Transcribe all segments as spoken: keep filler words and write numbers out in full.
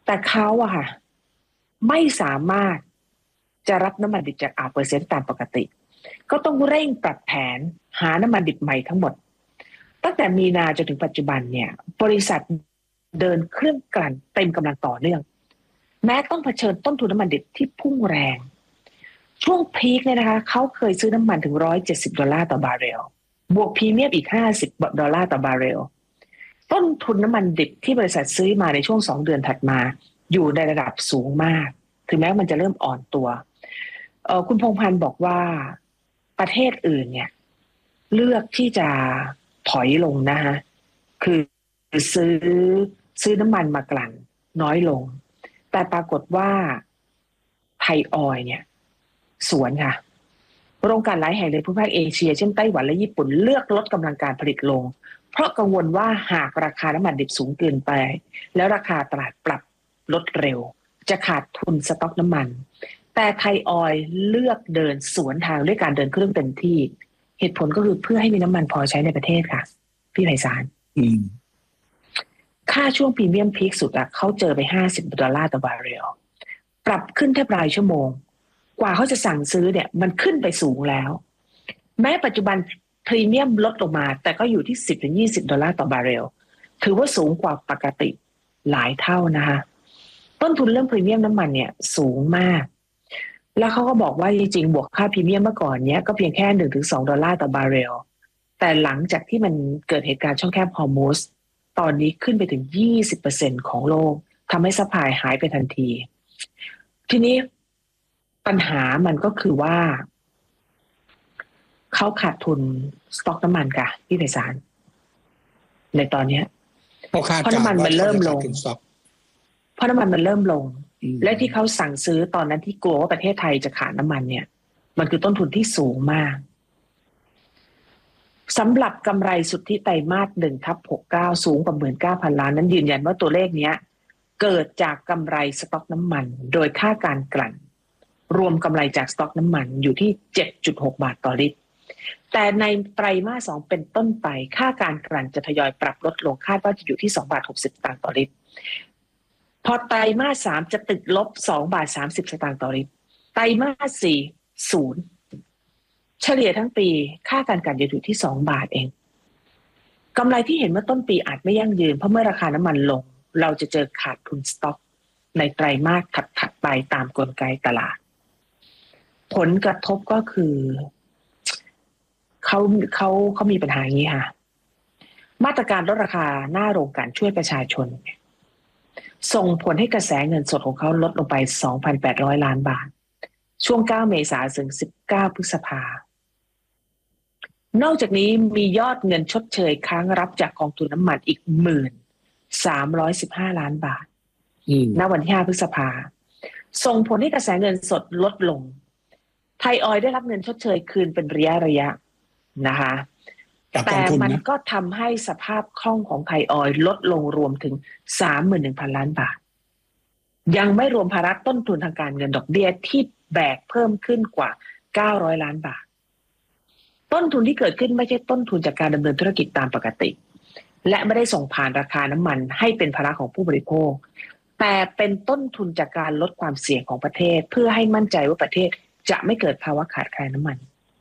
แต่เขาอะค่ะไม่สามารถจะรับน้ำมันดิบจากอ่าวเปอร์เซียตามปกติก็ต้องเร่งปรับแผนหาน้ำมันดิบใหม่ทั้งหมดตั้งแต่มีนาจนถึงปัจจุบันเนี่ยบริษัทเดินเครื่องกลั่นเต็มกำลังต่อเนื่องแม้ต้องเผชิญต้นทุนน้ำมันดิบที่พุ่งแรงช่วงพีคเนี่ยนะคะเขาเคยซื้อน้ำมันถึงหนึ่งร้อยเจ็ดสิบดอลลาร์ต่อบาร์เรลบวกพรีเมียมอีกห้าสิบดอลลาร์ต่อบาร์เรลต้นทุนน้ำมันดิบที่บริษัทซื้อมาในช่วงสองเดือนถัดมาอยู่ในระดับสูงมากถึงแม้มันจะเริ่มอ่อนตัวเอ่อคุณพงษ์พันธ์บอกว่าประเทศอื่นเนี่ยเลือกที่จะถอยลงนะคะคือซื้อซื้อน้ำมันมากลั่นน้อยลงแต่ปรากฏว่าไทยออยล์เนี่ยสวนค่ะโรงกลั่นหลายแห่งในภูมิภาคเอเชียเช่นไต้หวันและญี่ปุ่นเลือกลดกำลังการผลิตลงเพราะกังวลว่าหากราคาน้ำมันดิบสูงเกินไปแล้วราคาตลาดปรับลดเร็วจะขาดทุนสต็อกน้ำมันแต่ไทยออยล์เลือกเดินสวนทางด้วยการเดินเครื่องเต็มที่เหตุผลก็คือเพื่อให้มีน้ำมันพอใช้ในประเทศค่ะพี่ไพศาลค่าช่วงพรีเมียมพีคสุดอะเขาเจอไปห้าสิบดอลลาร์ต่อบาร์เรลปรับขึ้นแทบรายชั่วโมงกว่าเขาจะสั่งซื้อเนี่ยมันขึ้นไปสูงแล้วแม้ปัจจุบันพรีเมียมลดลงมาแต่ก็อยู่ที่ สิบถึงยี่สิบดอลลาร์ต่อบาร์เรลถือว่าสูงกว่าปกติหลายเท่านะคะต้นทุนเรื่องพรีเมียมน้ำมันเนี่ยสูงมากแล้วเขาก็บอกว่าจริงๆบวกค่าพรีเมียมเมื่อก่อนเนี้ยก็เพียงแค่ หนึ่งถึงสองดอลลาร์ต่อบาร์เรลแต่หลังจากที่มันเกิดเหตุการณ์ช่องแคบฮอร์มุซตอนนี้ขึ้นไปถึง ยี่สิบเปอร์เซ็นต์ ของโลกทำให้ซัพพลายหายไปทันทีทีนี้ปัญหามันก็คือว่าเขาขาดทุนสต็อกน้ำมันค่ะพี่ไพศาลในตอนนี้เพราะน้ำมันมันเริ่มลงเพราะน้ำมันมันเริ่มลงและที่เขาสั่งซื้อตอนนั้นที่กลัวว่าประเทศไทยจะขาดน้ำมันเนี่ยมันคือต้นทุนที่สูงมากสำหรับกำไรสุทธิไตรมาสหนึ่งทับหกเก้าสูงกว่าหมื่นเก้าพันล้านนั้นยืนยันว่าตัวเลขนี้เกิดจากกำไรสต็อกน้ำมันโดยค่าการกลั่นรวมกำไรจากสต็อกน้ำมันอยู่ที่ เจ็ดจุดหก บาทต่อลิตรแต่ในไตรมาสสองเป็นต้นไปค่าการกลั่นจะทยอยปรับลดลงคาดว่าจะอยู่ที่ สองบาทหกสิบ สตางค์ต่อลิตรพอไตรมาสสามจะติดลบ สองบาทสามสิบ สตางค์ต่อลิตรไตรมาสสี่ศูนย์เฉลี่ยทั้งปีค่าการกลั่นจะอยู่ที่สองบาทเองกำไรที่เห็นเมื่อต้นปีอาจไม่ยั่งยืนเพราะเมื่อราคาน้ำมันลงเราจะเจอขาดทุนสต็อกในไตรมาสถัดๆไปตามกลไกตลาดผลกระทบก็คือเขาเขาเขามีปัญหาอย่างนี้ค่ะมาตรการลดราคาหน้าโรงกลั่นช่วยประชาชนส่งผลให้กระแสเงินสดของเขาลดลงไป สองพันแปดร้อย ล้านบาทช่วงเก้าเมษายนถึงสิบเก้าพฤษภาคมนอกจากนี้มียอดเงินชดเชยค้างรับจากกองทุนน้ำมันอีก หนึ่งหมื่นสามร้อยสิบห้า ล้านบาทณวันที่ห้าพฤษภาคมส่งผลให้กระแสเงินสดลดลงไทยออยล์ได้รับเงินชดเชยคืนเป็นระยะระยะนะคะแต่มันก็ทำให้สภาพคล่องของไทยออยล์ลดลงรวมถึง สามหมื่นหนึ่งพัน ล้านบาทยังไม่รวมภาระต้นทุนทางการเงินดอกเบี้ยที่แบกเพิ่มขึ้นกว่าเก้าร้อยล้านบาทต้นทุนที่เกิดขึ้นไม่ใช่ต้นทุนจากการดำเนินธุรกิจตามปกติและไม่ได้ส่งผ่านราคาน้ำมันให้เป็นภาระของผู้บริโภคแต่เป็นต้นทุนจากการลดความเสี่ยงของประเทศเพื่อให้มั่นใจว่าประเทศจะไม่เกิดภาวะขาดแคลนน้ำมัน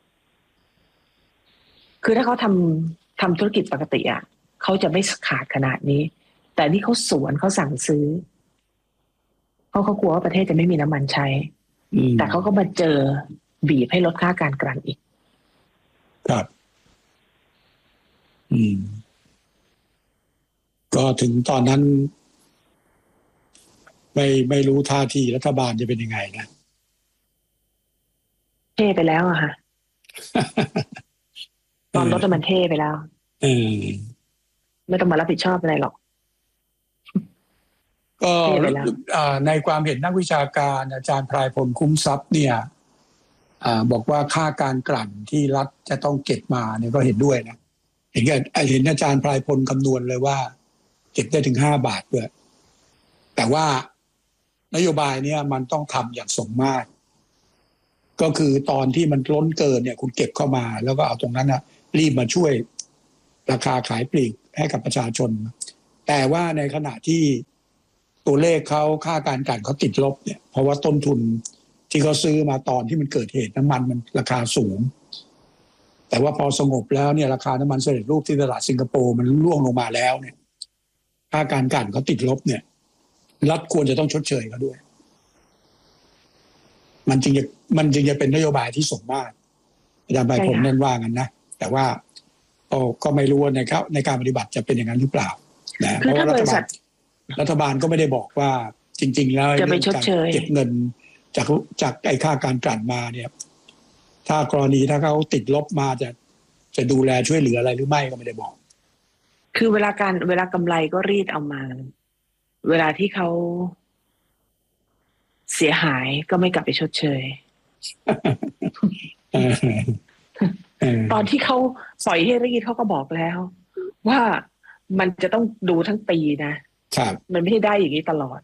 คือถ้าเขาทำทำธุรกิจปกติอ่ะเขาจะไม่ขาดขนาดนี้แต่นี่เขาสวนเขาสั่งซื้อเพราะเขากลัวว่าประเทศจะไม่มีน้ำมันใช้แต่เขาก็มาเจอบีบให้ลดค่าการกลั่นอีกครับอืมก็ถึงตอนนั้นไม่ไม่รู้ท่าทีรัฐบาลจะเป็นยังไงนะเท่ไปแล้วอะค่ะ ตอนรถมันเท่ไปแล้วเออไม่ต้องมารับผิดชอบอะไรหรอกก็ในความเห็นนักวิชาการอาจารย์พลายพลคุ้มทรัพย์เนี่ยบอกว่าค่าการกลั่นที่รัฐจะต้องเก็บมาเนี่ยก็เห็นด้วยนะเห็นเห็นอาจารย์พลายพลคำนวณเลยว่าเก็บได้ถึงห้าบาทด้วยแต่ว่านโยบายเนี่ยมันต้องทำอย่างสมมาตรก็คือตอนที่มันล้นเกินเนี่ยคุณเก็บเข้ามาแล้วก็เอาตรงนั้นนะรีบมาช่วยราคาขายปลีกให้กับประชาชนแต่ว่าในขณะที่ตัวเลขเขาค่าการกลั่นเขาติดลบเนี่ยเพราะว่าต้นทุนที่เขาซื้อมาตอนที่มันเกิดเหตุน้ำมันมันราคาสูงแต่ว่าพอสงบแล้วเนี่ยราคาน้ำมันสำเร็จรูปที่ตลาดสิงคโปร์มันร่วงลงมาแล้วเนี่ยค่าการกลั่นเขาติดลบเนี่ยรัฐควรจะต้องชดเชยเขาด้วยมันจึงจะมันจึงจะเป็นนโยบายที่สมมาตรอาจารย์ใบผมนั่นว่ากันนะแต่ว่าก็ไม่รู้ในครับในการปฏิบัติจะเป็นอย่างนั้นหรือเปล่านะเพราะว่ารัฐบาลรัฐบาลก็ไม่ได้บอกว่าจริงๆแล้วจะไปชดเชยเก็บเงินจากจากไอ้ค่าการกลั่นมาเนี่ยถ้ากรณีถ้าเขาติดลบมาจะจะดูแลช่วยเหลืออะไรหรือไม่ก็ไม่ได้บอกคือเวลาการเวลากำไรก็รีดเอามาเวลาที่เขาเสียหายก็ไม่กลับไปชดเชย ตอนที่เขาปล่อยให้รีดเขาก็บอกแล้วว่ามันจะต้องดูทั้งปีนะครับมันไม่ได้อย่างนี้ตลอด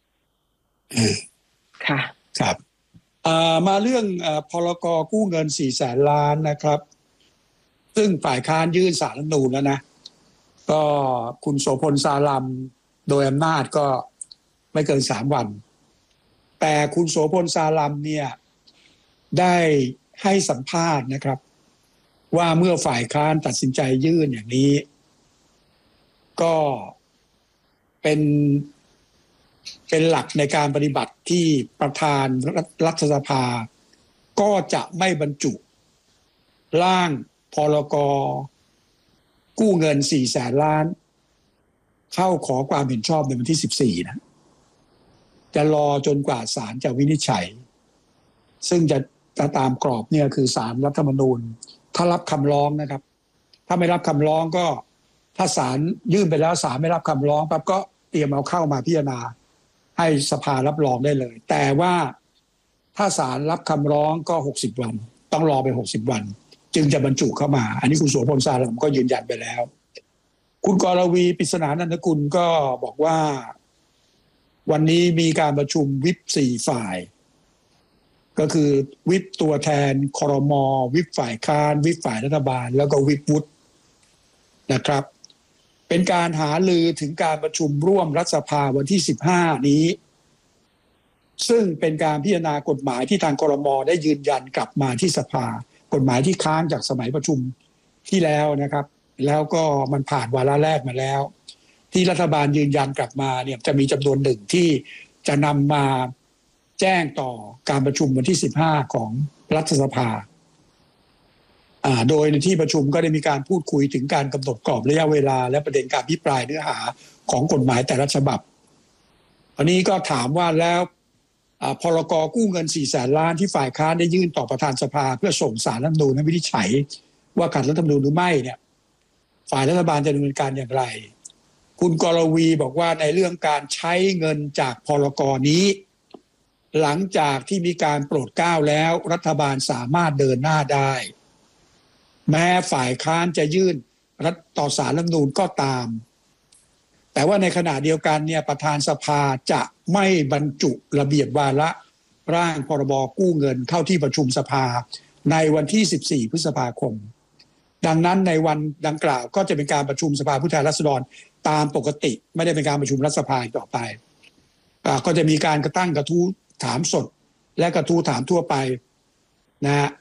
ค่ะครับมาเรื่องพรก.กู้เงินสี่แสนล้านนะครับซึ่งฝ่ายค้านยื่นศาลรัฐธรรมนูญแล้วนะก็คุณโสพลสาลัมโดยอำนาจก็ไม่เกินสามวันแต่คุณโสพลสาลัมเนี่ยได้ให้สัมภาษณ์นะครับว่าเมื่อฝ่ายค้านตัดสินใจยื่นอย่างนี้ก็เป็นเป็นหลักในการปฏิบัติที่ประธานรัฐสภาก็จะไม่บรรจุร่างพรก.กู้เงินสี่แสนล้านเข้าขอความเห็นชอบในวันที่สิบสี่นะจะรอจนกว่าศาลจะวินิจฉัยซึ่งจะตามกรอบเนี่ยคือศาลรัฐธรรมนูญถ้ารับคำร้องนะครับถ้าไม่รับคำร้องก็ถ้าศาลยื่นไปแล้วศาลไม่รับคำร้องปั๊บก็เตรียมเอาเข้ามาพิจารณาให้สภารับรองได้เลยแต่ว่าถ้าศาลรับคำร้องก็หกสิบวันต้องรอไปหกสิบวันจึงจะบรรจุเข้ามาอันนี้คุณโสพลสาลัมก็ยืนยันไปแล้วคุณกรวีปริศนานันทกุลก็บอกว่าวันนี้มีการประชุมวิปสี่ฝ่ายก็คือวิปตัวแทนครม.วิปฝ่ายค้านวิปฝ่ายรัฐบาลแล้วก็วิปวุฒินะครับเป็นการหารือถึงการประชุมร่วมรัฐสภาวันที่สิบห้านี้ซึ่งเป็นการพิจารณากฎหมายที่ทางครม.ได้ยืนยันกลับมาที่สภากฎหมายที่ค้างจากสมัยประชุมที่แล้วนะครับแล้วก็มันผ่านวาระแรกมาแล้วที่รัฐบาลยืนยันกลับมาเนี่ยจะมีจำนวนหนึ่งที่จะนำมาแจ้งต่อการประชุมวันที่สิบห้าของรัฐสภาโดยในที่ประชุมก็ได้มีการพูดคุยถึงการกำหนดกรอบระยะเวลาและประเด็นการพิปรายเนื้อหาของกฎหมายแต่ละฉบับอันนี้ก็ถามว่าแล้วพรก.กู้เงินสี่แสนล้านที่ฝ่ายค้านได้ยื่นต่อประธานสภาเพื่อส่งศาลรัฐธรรมนูญให้วินิจฉัยว่าขัดรัฐธรรมนูญหรือไม่เนี่ยฝ่ายรัฐบาลจะดำเนินการอย่างไรคุณกรวีบอกว่าในเรื่องการใช้เงินจากพรก.นี้หลังจากที่มีการโปรดเกล้าแล้วรัฐบาลสามารถเดินหน้าได้แม้ฝ่ายค้านจะยื่นรัฐต่อศาลรัฐธรรมนูญก็ตามแต่ว่าในขณะเดียวกันเนี่ยประธานสภาจะไม่บรรจุระเบียบวาระร่างพรบกู้เงินเข้าที่ประชุมสภาในวันที่สิบสี่พฤษภาคมดังนั้นในวันดังกล่าวก็จะเป็นการประชุมสภาผู้แทนราษฎรตามปกติไม่ได้เป็นการประชุมรัฐสภาต่อไปก็จะมีการกระตั้งกระทู้ถามสดและกระทู้ถามทั่วไปนะฮะ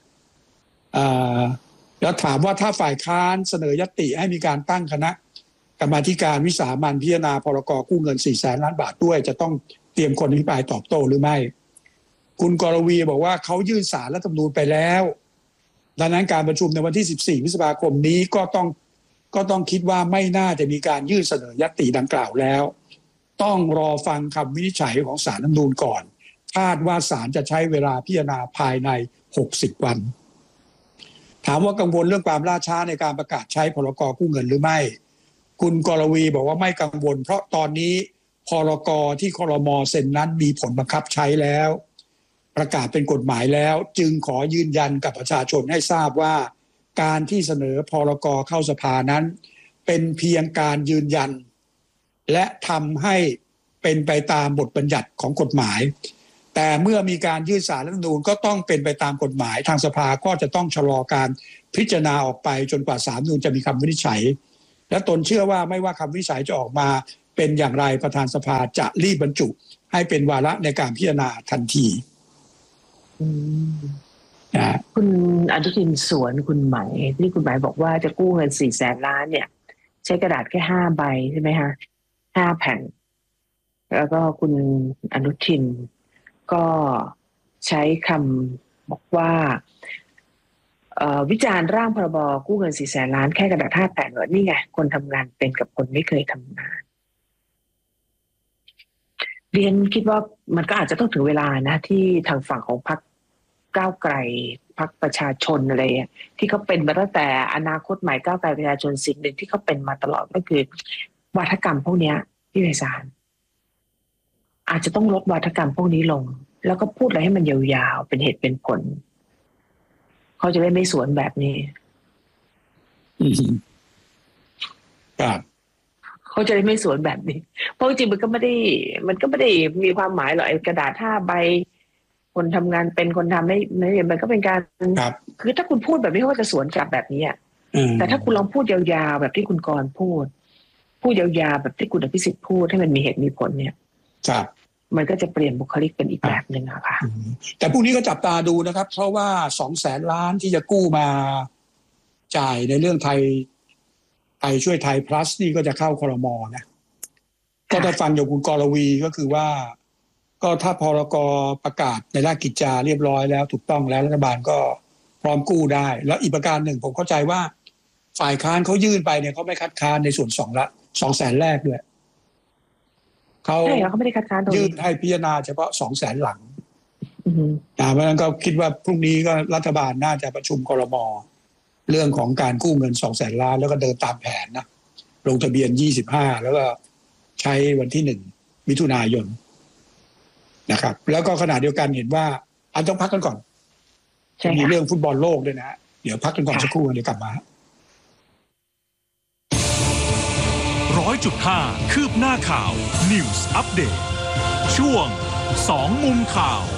แล้วถามว่าถ้าฝ่ายค้านเสนอยติให้มีการตั้งคณะกรรมาธิการวิสามัญพิจารณาพรก.กู้เงินสี่แสนล้านบาทด้วยจะต้องเตรียมคนอภิปรายตอบโต้หรือไม่คุณกรวีบอกว่าเขายื่นศาลรัฐธรรมนูญไปแล้วดังนั้นการประชุมในวันที่สิบสี่พฤษภาคมนี้ก็ต้องก็ต้องคิดว่าไม่น่าจะมีการยื่นเสนอยติดังกล่าวแล้วต้องรอฟังคำวินิจฉัยของศาลรัฐธรรมนูญก่อนคาดว่าศาลจะใช้เวลาพิจารณาภายในหกสิบวันถามว่ากังวลเรื่องความล่าช้าในการประกาศใช้พรก.กู้เงินหรือไม่คุณกรวีบอกว่าไม่กังวลเพราะตอนนี้พรก.ที่ครม.เซ็นนั้นมีผลบังคับใช้แล้วประกาศเป็นกฎหมายแล้วจึงขอยืนยันกับประชาชนให้ทราบว่าการที่เสนอพรก.เข้าสภานั้นเป็นเพียงการยืนยันและทำให้เป็นไปตามบทบัญญัติของกฎหมายแต่เมื่อมีการยื่นศาลรัฐธรรมนูญก็ต้องเป็นไปตามกฎหมายทางสภาก็จะต้องชะลอการพิจารณาออกไปจนกว่าศาลรัฐธรรมนูญจะมีคำวินิจฉัยและตนเชื่อว่าไม่ว่าคำวินิจฉัยจะออกมาเป็นอย่างไรประธานสภาจะรีบบรรจุให้เป็นวาระในการพิจารณาทันทีนะคุณอนุทินสวนคุณไหมที่คุณไหมบอกว่าจะกู้เงินสี่แสนล้านเนี่ยใช้กระดาษแค่ห้าใบใช่ไหมคะห้าแผ่นแล้วก็คุณอนุทินก็ใช้คำบอกว่าวิจารณ์ร่างพรบกู้เงินสี่แสนล้านแค่กระดาษห้าแผ่นว่านี่ไงคนทำงานเป็นกับคนไม่เคยทำงานเรียนคิดว่ามันก็อาจจะต้องถึงเวลานะที่ทางฝั่งของพรรคก้าวไกลพรรคประชาชนอะไรที่เขาเป็นมาตั้งแต่อนาคตใหม่ก้าวไกลประชาชนสิ่งหนึ่งที่เขาเป็นมาตลอดก็คือวาทกรรมพวกนี้ที่ไพศาลอาจจะต้องลดวาทกรรมพวกนี้ลงแล้วก็พูดอะไรให้มันยาวๆเป็นเหตุเป็นผลเขาจะได้ไม่สวนแบบนี้ครับเขาจะได้ไม่สวนแบบนี้เพราะจริงๆมันก็ไม่ได้มันก็ไม่ได้มีความหมายหรอกไอ้กระดาษห้าใบคนทำงานเป็นคนทำไม่ไม่มันก็เป็นการคือถ้าคุณพูดแบบนี้เขาก็จะสวนกลับแบบนี้แต่ถ้าคุณลองพูดยาวๆแบบที่คุณกรณ์พูดพูดยาวๆแบบที่คุณอภิสิทธิ์พูดให้มันมีเหตุมีผลเนี่ยครับมันก็จะเปลี่ยนบุคลิกเป็นอีกแบบหนึ่งอะค่ะแต่พรุ่งนี้ก็จับตาดูนะครับเพราะว่าสองแสนล้านที่จะกู้มาจ่ายในเรื่องไทยไทยช่วยไทย plus นี่ก็จะเข้าครม.นะก็ได้ฟังจากคุณกรวีก็คือว่าก็ถ้าพรก.ประกาศในราชกิจจาเรียบร้อยแล้วถูกต้องแล้วรัฐบาลก็พร้อมกู้ได้แล้วอีกประการหนึ่งผมเข้าใจว่าฝ่ายค้านเขายื่นไปเนี่ยเขาไม่คัดค้านในส่วนสองละสองแสนแรกด้วยเขาใช่เขาไม่ได้คัดค้านยื่นให้พิจารณาเฉพาะสองแสนหลังอ่าเพราะฉะนั้นก็คิดว่าพรุ่งนี้ก็รัฐบาลน่าจะประชุมครม.เรื่องของการกู้เงินสองแสนล้านแล้วก็เดินตามแผนนะลงทะเบียนยี่สิบห้าแล้วก็ใช้วันที่หนึ่งมิถุนายนนะครับแล้วก็ขณะเดียวกันเห็นว่าอันต้องพักกันก่อนมีเรื่องฟุตบอลโลกด้วยนะเดี๋ยวพักกันก่อนสักครู่เดี๋ยวกลับมาร้อยจุดห้าคืบหน้าข่าว News Update ช่วงสองมุมข่าว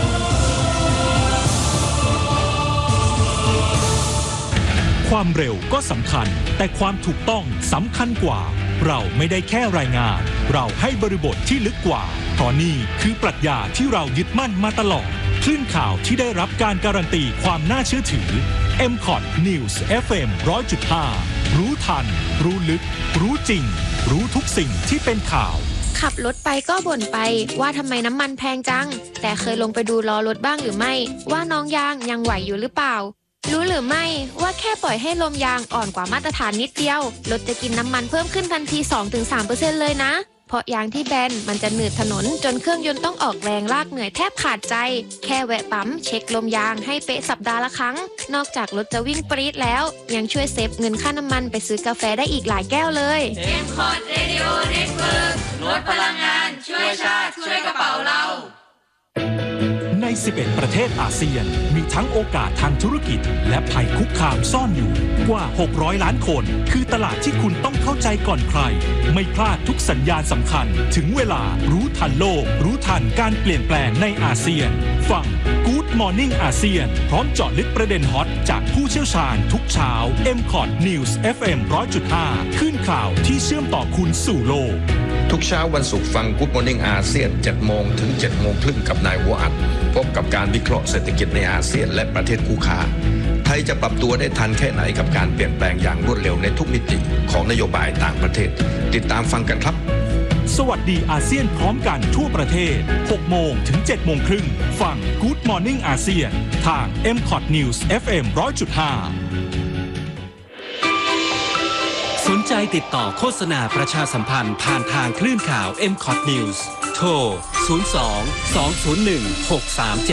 ความเร็วก็สำคัญแต่ความถูกต้องสำคัญกว่าเราไม่ได้แค่รายงานเราให้บริบทที่ลึกกว่าเพราะนี่คือปรัชญาที่เรายึดมั่นมาตลอดคลื่นข่าวที่ได้รับการการันตีความน่าเชื่อถือ เอ็ม คอท News เอฟ เอ็ม หนึ่งร้อยจุดห้า รู้ทันรู้ลึกรู้จริงรู้ทุกสิ่งที่เป็นข่าวขับรถไปก็บ่นไปว่าทำไมน้ำมันแพงจังแต่เคยลงไปดูล้อรถบ้างหรือไม่ว่าน้องยางยังไหวอยู่หรือเปล่ารู้หรือไม่ว่าแค่ปล่อยให้ลมยางอ่อนกว่ามาตรฐานนิดเดียวรถจะกินน้ำมันเพิ่มขึ้นทันที สองถึงสามเปอร์เซ็นต์ เลยนะเพราะยางที่แบนมันจะหนืดถนนจนเครื่องยนต์ต้องออกแรงลากเหนื่อยแทบขาดใจแค่แวะปั๊มเช็คลมยางให้เป๊ะสัปดาห์ละครั้งนอกจากรถจะวิ่งปรี๊ดแล้วยังช่วยเซฟเงินค่าน้ำมันไปซื้อกาแฟได้อีกหลายแก้วเลยเอ็ม คอท Radio Network ลดพลังงานช่วยชาติช่วยกระเป๋าเราในสิบเอ็ดประเทศอาเซียนมีทั้งโอกาสทางธุรกิจและภัยคุกคามซ่อนอยู่กว่าหกร้อยล้านคนคือตลาดที่คุณต้องเข้าใจก่อนใครไม่พลาดทุกสัญญาณสำคัญถึงเวลารู้ทันโลกรู้ทันการเปลี่ยนแปลงในอาเซียนฟัง Good Morning อาเซียนพร้อมเจาะลึกประเด็นฮอตจากผู้เชี่ยวชาญทุกเช้า เอ็ม คอท News เอฟ เอ็ม หนึ่งร้อยจุดห้า คลื่นข่าวที่เชื่อมต่อคุณสู่โลกทุกเช้าวันศุกร์ฟัง Good Morning อาเซียน เจ็ดโมงถึงเจ็ดโมงครึ่งกับนายหัวอัดพบกับการวิเคราะห์เศรษฐกิจในอาเซียนและประเทศคู่ค้าไทยจะปรับตัวได้ทันแค่ไหนกับการเปลี่ยนแปลงอย่างรวดเร็วในทุกมิติของนโยบายต่างประเทศติดตามฟังกันครับสวัสดีอาเซียนพร้อมกันทั่วประเทศ หกโมงถึงเจ็ดโมงครึ่งฟัง Good Morning อาเซียนทาง เอ็ม คอท News เอฟ เอ็ม หนึ่งร้อยจุดห้าสนใจติดต่อโฆษณาประชาสัมพันธ์ผ่านทางคลื่นข่าว เอ็ม คอท News โทร ศูนย์ สอง สอง ศูนย์ หนึ่ง หก สาม เจ็ด